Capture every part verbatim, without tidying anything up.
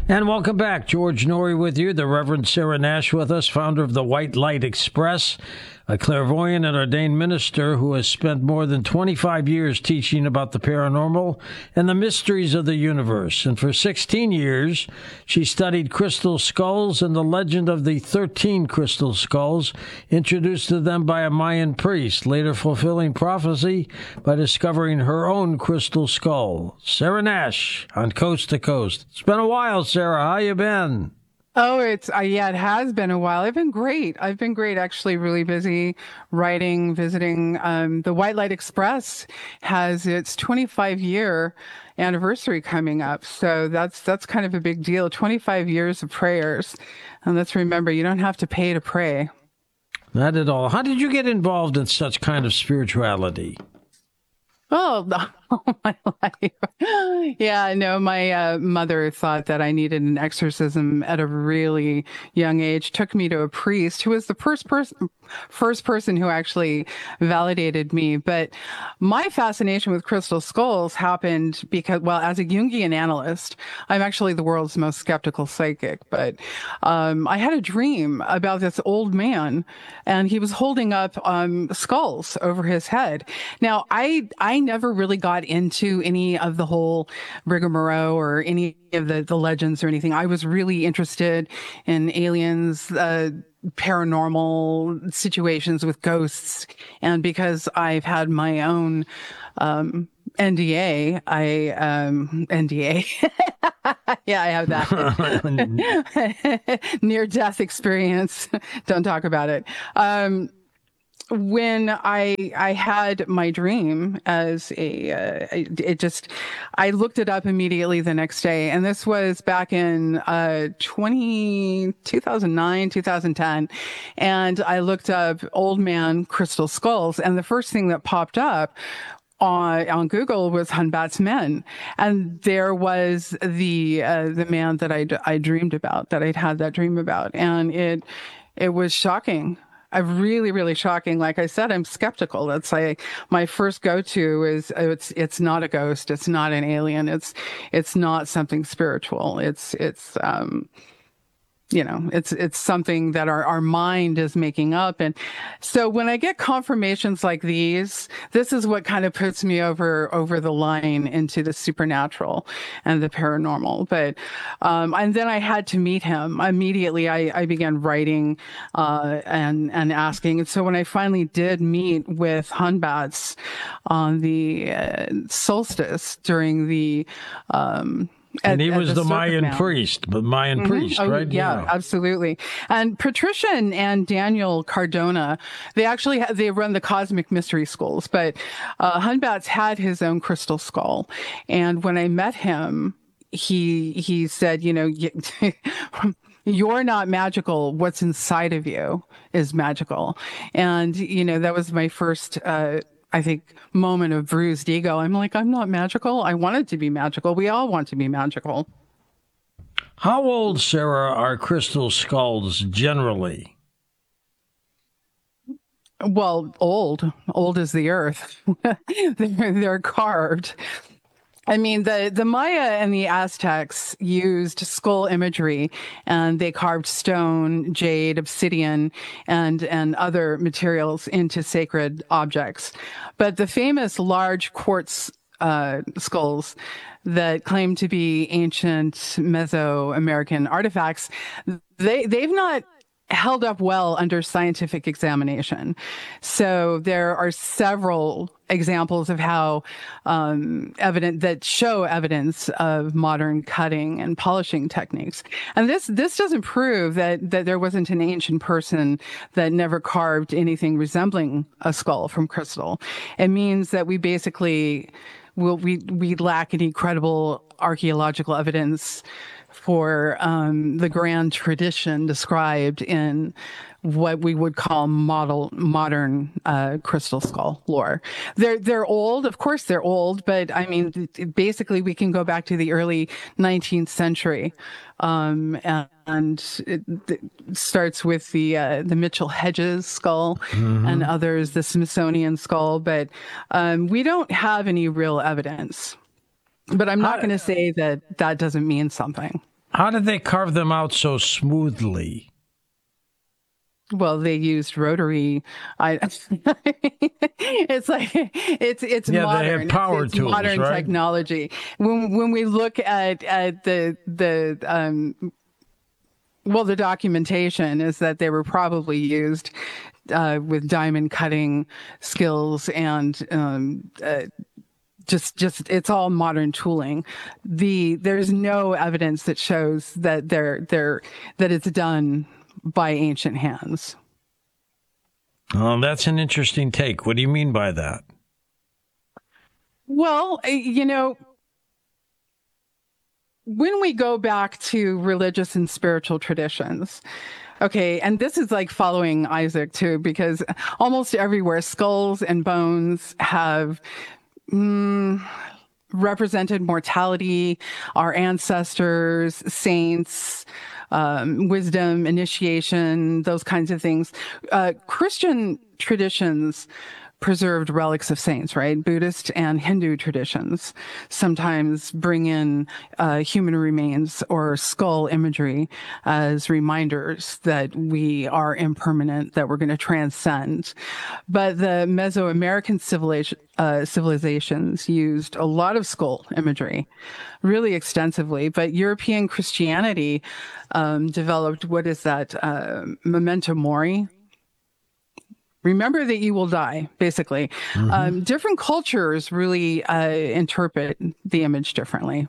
And welcome back. George Noory with you, the Reverend Sarah Nash with us, founder of the White Light Express, a clairvoyant and ordained minister who has spent more than twenty-five years teaching about the paranormal and the mysteries of the universe. And for sixteen years, she studied crystal skulls and the legend of the thirteen crystal skulls, introduced to them by a Mayan priest, later fulfilling prophecy by discovering her own crystal skull. Sarah Nash on Coast to Coast. It's been a while, Sarah. How you been? Oh, it's, uh, yeah, it has been a while. I've been great. I've been great, actually, really busy writing, visiting. Um, the White Light Express has its twenty-five year anniversary coming up. So that's, that's kind of a big deal. twenty-five years of prayers. And let's remember, you don't have to pay to pray. Not at all. How did you get involved in such kind of spirituality? Oh, all my life. Yeah, no, my uh, mother thought that I needed an exorcism at a really young age, took me to a priest who was the first person, first person who actually validated me. But my fascination with crystal skulls happened because, well, as a Jungian analyst, I'm actually the world's most skeptical psychic. But um, I had a dream about this old man, and he was holding up um, skulls over his head. Now, I I never really got into any of the whole rigmarole or any of the, the legends or anything. I was really interested in aliens, uh, paranormal situations with ghosts. And because I've had my own um, N D A, I, um, N D A. Yeah, I have that. Near-death experience. Don't talk about it. Um, When I I had my dream as a, uh, it just, I looked it up immediately the next day. And this was back in uh, twenty, two thousand nine, two thousand ten. And I looked up old man crystal skulls. And the first thing that popped up on, on Google was Hun Bat's Men. And there was the uh, the man that I I dreamed about, that I'd had that dream about. And it it was shocking. I really, really shocking. Like I said, I'm skeptical. That's like my first go-to is it's it's not a ghost, it's not an alien, it's it's not something spiritual. It's it's um you know, it's it's something that our, our mind is making up. And so when I get confirmations like these, this is what kind of puts me over over the line into the supernatural and the paranormal. But um, and then I had to meet him. Immediately I, I began writing uh, and and asking. And so when I finally did meet with Hun Bat's on the uh, solstice during the um At, and he was the, the Mayan Mound. priest, the Mayan mm-hmm. priest, oh, right? Yeah, yeah, absolutely. And Patricia and, and Daniel Cardona, they actually ha- they run the Cosmic Mystery Schools, but uh, Hun Bat's had his own crystal skull. And when I met him, he he said, you know, you're not magical. What's inside of you is magical. And, you know, that was my first uh I think, moment of bruised ego. I'm like, I'm not magical. I wanted to be magical. We all want to be magical. How old, Sarah, are crystal skulls generally? Well, old. Old as the earth. they're, they're carved. I mean, the, the Maya and the Aztecs used skull imagery, and they carved stone, jade, obsidian, and, and other materials into sacred objects. But the famous large quartz uh, skulls that claim to be ancient Mesoamerican artifacts, they, they've not held up well under scientific examination. So there are several examples of how um, evident that show evidence of modern cutting and polishing techniques. And this this doesn't prove that that there wasn't an ancient person that never carved anything resembling a skull from crystal. It means that we basically will we we lack any credible archaeological evidence for um, the grand tradition described in what we would call model modern uh, crystal skull lore. They're they're old, of course they're old, but I mean basically we can go back to the early nineteenth century, um, and, and it, it starts with the uh, the Mitchell Hedges skull, mm-hmm. and others, the Smithsonian skull, but um, we don't have any real evidence. But I'm not going to say that that doesn't mean something. How did they carve them out so smoothly? Well, they used rotary. I. It's like it's it's Yeah, modern. they had power it's, it's tools, modern right? technology. When when we look at at the the um, well, the documentation is that they were probably used uh, with diamond cutting skills and um, uh, just just it's all modern tooling. The there's no evidence that shows that they're they're that it's done by ancient hands. Oh, that's an interesting take. What do you mean by that? Well, eh, you know, when we go back to religious and spiritual traditions, okay, and this is like following Isaac too, because almost everywhere skulls and bones have mm, represented mortality, our ancestors, saints, um, wisdom, initiation, those kinds of things. Uh, Christian traditions preserved relics of saints, right? Buddhist and Hindu traditions sometimes bring in uh, human remains or skull imagery as reminders that we are impermanent, that we're going to transcend. But the Mesoamerican civilization, uh, civilizations used a lot of skull imagery, really extensively. But European Christianity um, developed, what is that, uh, memento mori? Remember that you will die, basically. Mm-hmm. Um, different cultures really uh, interpret the image differently.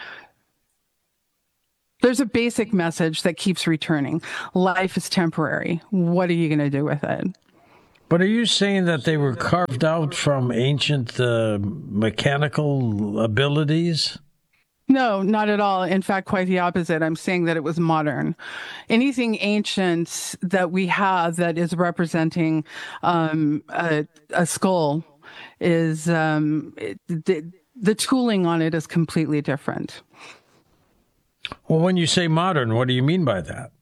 There's a basic message that keeps returning. Life is temporary. What are you going to do with it? But are you saying that they were carved out from ancient uh, mechanical abilities? No, not at all. In fact, quite the opposite. I'm saying that it was modern. Anything ancient that we have that is representing um, a, a skull is um, it, the, the tooling on it is completely different. Well, when you say modern, what do you mean by that?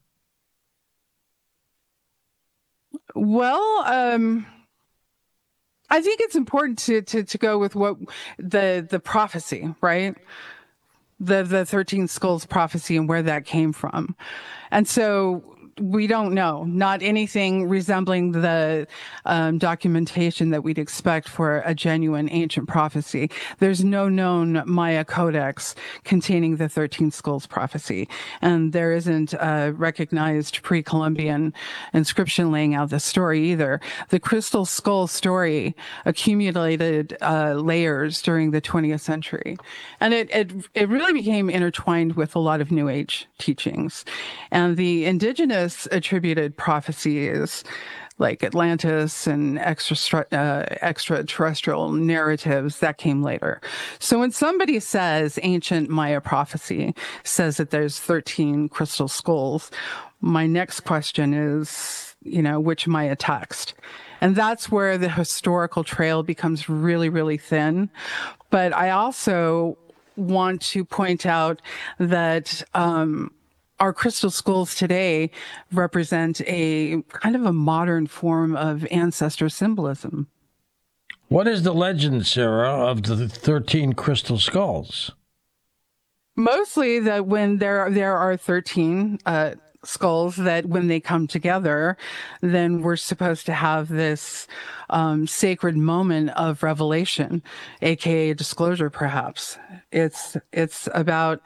Well, um, I think it's important to, to, to go with what the the prophecy, right? The the thirteen skulls prophecy and where that came from. And so we don't know, not anything resembling the um, documentation that we'd expect for a genuine ancient prophecy. There's no known Maya codex containing the thirteen skulls prophecy. And there isn't a recognized pre-Columbian inscription laying out the story either. The crystal skull story accumulated uh, layers during the twentieth century. And it, it, it really became intertwined with a lot of New Age teachings. And the indigenous attributed prophecies like Atlantis and extra, uh, extraterrestrial narratives that came later. So when somebody says ancient Maya prophecy says that there's thirteen crystal skulls, my next question is, you know, which Maya text? And that's where the historical trail becomes really, really thin. But I also want to point out that um, our crystal skulls today represent a kind of a modern form of ancestor symbolism. What is the legend, Sarah, of the thirteen crystal skulls? Mostly that when there there are thirteen uh, skulls, that when they come together, then we're supposed to have this um, sacred moment of revelation, aka disclosure, perhaps. It's it's about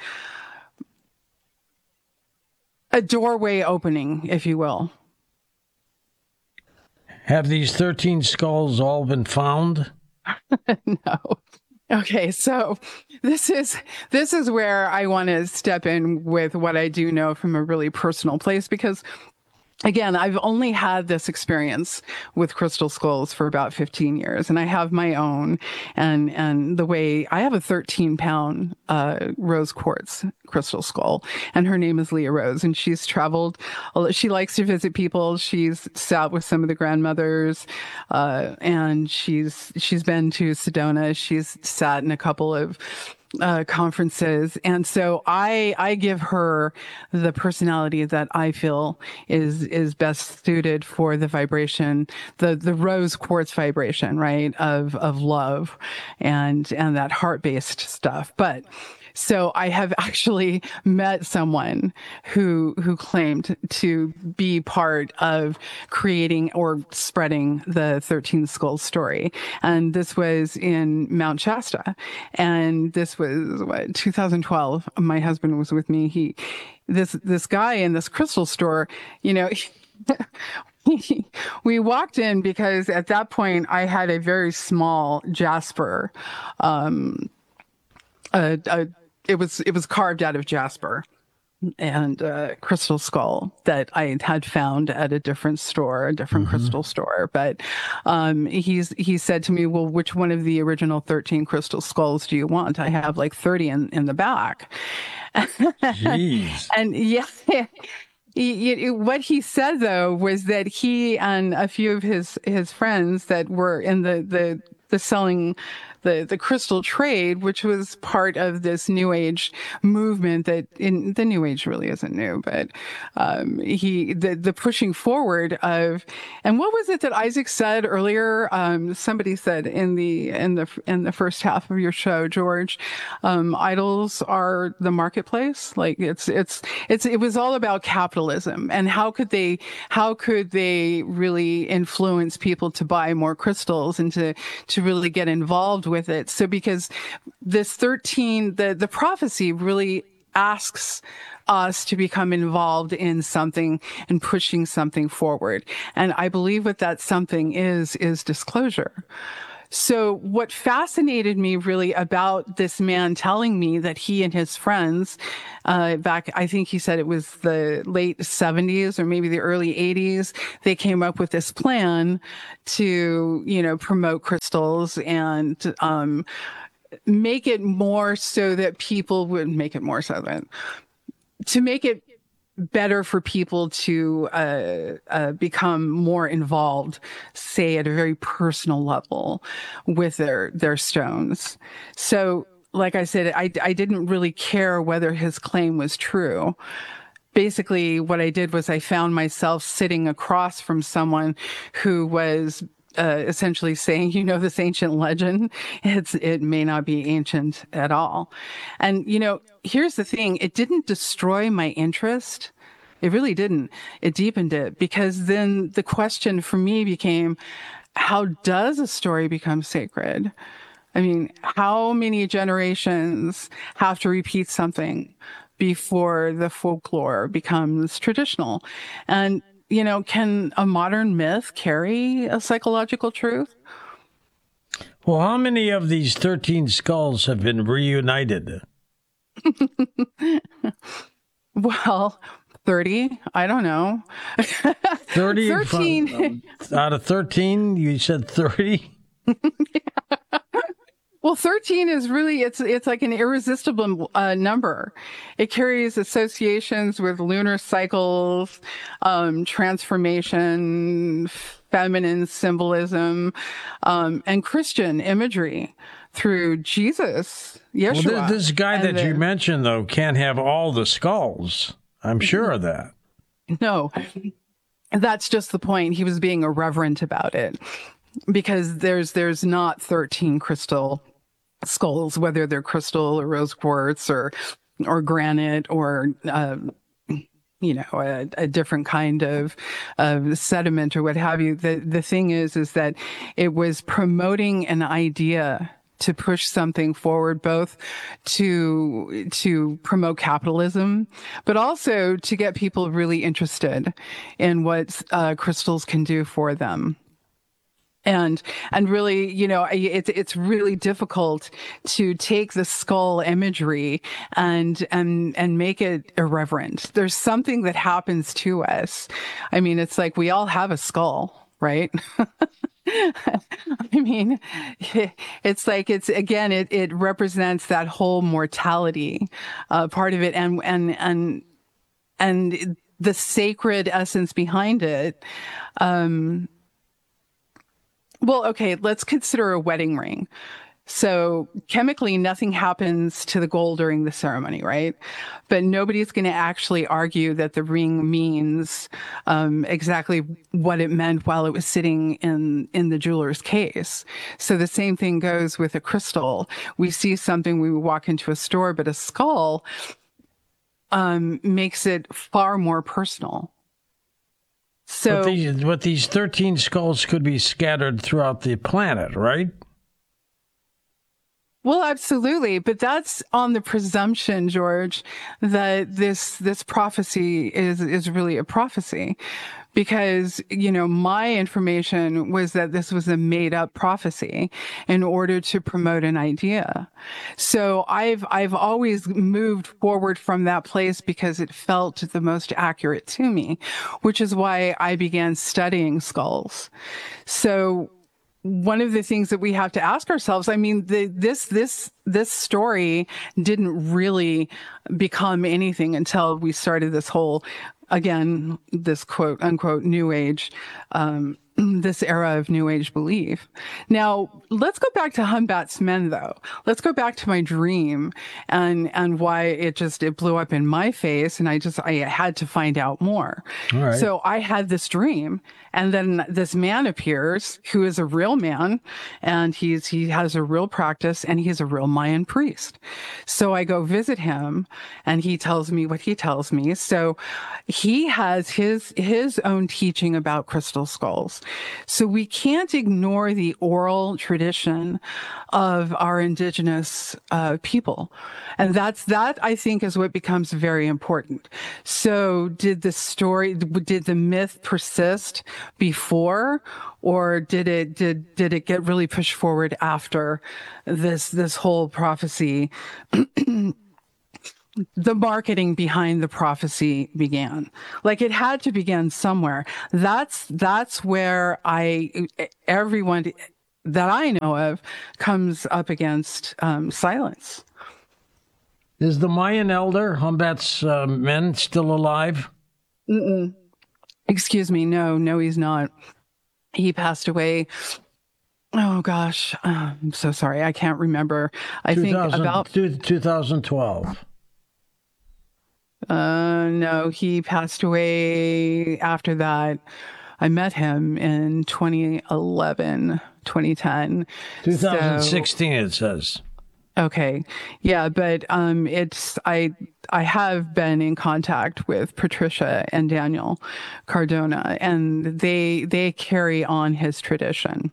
a doorway opening, if you will. Have these thirteen skulls all been found? No. Okay, so this is this is where I want to step in with what I do know from a really personal place, because again, I've only had this experience with crystal skulls for about fifteen years, and I have my own. And and the way I have a thirteen pound uh, rose quartz crystal skull, and her name is Leah Rose, and she's traveled. She likes to visit people. She's sat with some of the grandmothers, uh, and she's she's been to Sedona. She's sat in a couple of Uh, conferences. And so I I give her the personality that I feel is is best suited for the vibration, the the rose quartz vibration, right, of of love and and that heart-based stuff. But So I have actually met someone who who claimed to be part of creating or spreading the thirteen Skulls story. And this was in Mount Shasta. And this was what, two thousand twelve. My husband was with me. He this this guy in this crystal store, you know, we walked in because at that point I had a very small jasper. Um, a, a, it was it was carved out of jasper and a crystal skull that I had found at a different store, a different mm-hmm. crystal store. But um, he's he said to me, "Well, which one of the original thirteen crystal skulls do you want? I have like thirty in in the back." Jeez. And yeah. He, he, what he said though was that he and a few of his his friends that were in the the the selling the the crystal trade, which was part of this new age movement that in the new age really isn't new, but um, he the the pushing forward of, and what was it that Isaac said earlier? Um, somebody said in the in the in the first half of your show, George, um, idols are the marketplace. Like it's it's it's it was all about capitalism and how could they how could they really influence people to buy more crystals and to to really get involved with it. So because this thirteen, the, the prophecy really asks us to become involved in something and pushing something forward. And I believe what that something is, is disclosure. So what fascinated me really about this man telling me that he and his friends, uh, back, I think he said it was the late seventies or maybe the early eighties, they came up with this plan to, you know, promote crystals and, um, make it more so that people would make it more so that to make it better for people to uh, uh, become more involved, say at a very personal level with their their stones. So, like I said, I, I didn't really care whether his claim was true. Basically, what I did was I found myself sitting across from someone who was Uh, essentially saying, you know, this ancient legend, it's, it may not be ancient at all. And, you know, here's the thing. It didn't destroy my interest. It really didn't. It deepened it because then the question for me became, how does a story become sacred? I mean, how many generations have to repeat something before the folklore becomes traditional? And you know, can a modern myth carry a psychological truth? Well, how many of these thirteen skulls have been reunited? Well, thirty. I don't know. thirty thirteen. From, out of thirteen, you said thirty? Yeah. Well, thirteen is really, it's it's like an irresistible uh, number. It carries associations with lunar cycles, um, transformation, feminine symbolism, um, and Christian imagery through Jesus, Yeshua. Well, this guy that the, you mentioned, though, can't have all the skulls. I'm sure of that. No, that's just the point. He was being irreverent about it because there's there's not thirteen crystal skulls, whether they're crystal or rose quartz or or granite or uh, you know a, a different kind of of sediment or what have you. The the thing is is that it was promoting an idea to push something forward, both to to promote capitalism, but also to get people really interested in what uh, crystals can do for them. And, and really, you know, it's, it's really difficult to take the skull imagery and, and, and make it irreverent. There's something that happens to us. I mean, it's like we all have a skull, right? I mean, it's like, it's, again, it, it represents that whole mortality, uh, part of it. And, and, and, and the sacred essence behind it, um, well, okay, let's consider a wedding ring. So chemically, nothing happens to the gold during the ceremony, right? But nobody's going to actually argue that the ring means um, exactly what it meant while it was sitting in in the jeweler's case. So the same thing goes with a crystal. We see something, we walk into a store, but a skull um, makes it far more personal. So, but these, but these thirteen skulls could be scattered throughout the planet, right? well, absolutely, but that's on the presumption, George, that this this prophecy is is really a prophecy, because you know my information was that this was a made up prophecy in order to promote an idea. So I've I've always moved forward from that place because it felt the most accurate to me, which is why I began studying skulls. So one of the things that we have to ask ourselves, I mean, the, this, this, this story didn't really become anything until we started this whole, again, this quote unquote new age, um, this era of new age belief. Now, let's go back to Humbat's men though. Let's go back to my dream and, and why it just, it blew up in my face. And I just, I had to find out more. All right. So I had this dream, and then this man appears who is a real man, and he's, he has a real practice, and he's a real Mayan priest. So I go visit him, and he tells me what he tells me. So he has his, his own teaching about crystal skulls. So we can't ignore the oral tradition of our indigenous uh, people. And that's, that I think is what becomes very important. So did the story, did the myth persist before, or did it, did, did it get really pushed forward after this, this whole prophecy? The marketing behind the prophecy began. Like, it had to begin somewhere. That's, that's where I, everyone that I know of comes up against um, silence. Is the Mayan elder, Humbat's uh, men, still alive? Mm-mm. Excuse me. No, no, he's not. He passed away. Oh gosh. Uh, I'm so sorry. I can't remember. I think about twenty twelve. Uh, no, he passed away after that. I met him in twenty eleven, twenty ten. twenty sixteen, so, it says. Okay. Yeah, but um, it's, I, I have been in contact with Patricia and Daniel Cardona, and they, they carry on his tradition.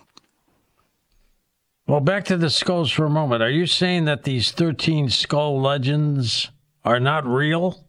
Well, back to the skulls for a moment. Are you saying that these thirteen skull legends are not real?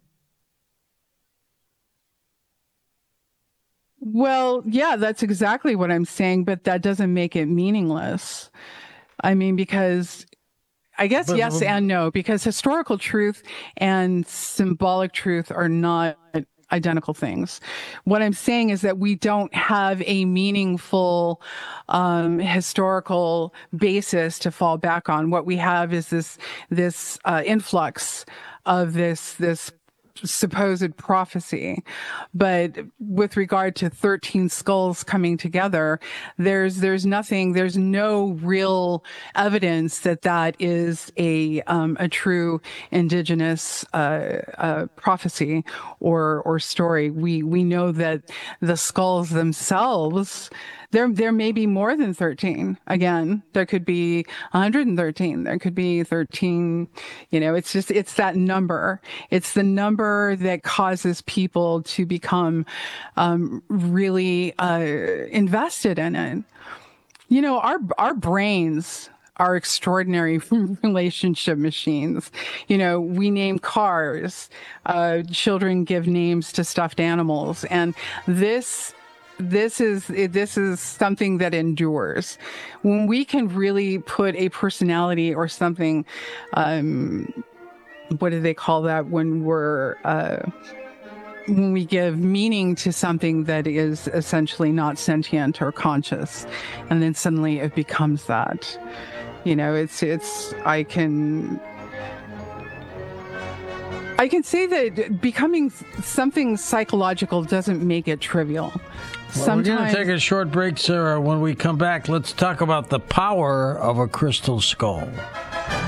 Well, yeah, that's exactly what I'm saying, but that doesn't make it meaningless. I mean, because I guess but, yes and no, because historical truth and symbolic truth are not identical things. What I'm saying is that we don't have a meaningful um, historical basis to fall back on. What we have is this this uh, influx of this this supposed prophecy. But with regard to thirteen skulls coming together, there's there's nothing, there's no real evidence that that is a um, a true indigenous uh, uh, prophecy or or story. We we know that the skulls themselves, there there may be more than thirteen. Again, there could be one hundred thirteen. There could be thirteen. You know, it's just, it's that number. It's the number that causes people to become um, really uh, invested in it. You know, our our brains are extraordinary relationship machines. You know, we name cars. Uh, children give names to stuffed animals, and this. This is this is something that endures. When we can really put a personality or something, um, what do they call that? When we're uh, when we give meaning to something that is essentially not sentient or conscious, and then suddenly it becomes that. You know, it's it's I can. I can say that becoming something psychological doesn't make it trivial. Well, we're going to take a short break, Sarah. When we come back, let's talk about the power of a crystal skull.